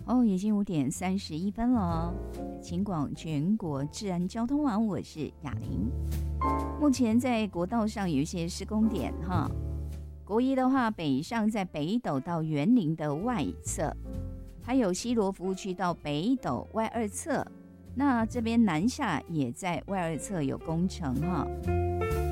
哦，已经5:31了。请广全国治安交通网，我是雅玲。目前在国道上有一些施工点哈。国一的话，北上在北斗到园林的外侧，还有西螺服务区到北斗外二侧。那这边南下也在外二侧有工程哈。